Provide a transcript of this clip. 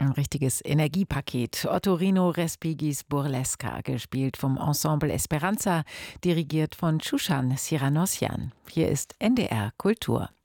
Ein richtiges Energiepaket. Ottorino Respigis Burlesca, gespielt vom Ensemble Esperanza, dirigiert von Shushan Siranossian. Hier ist NDR Kultur.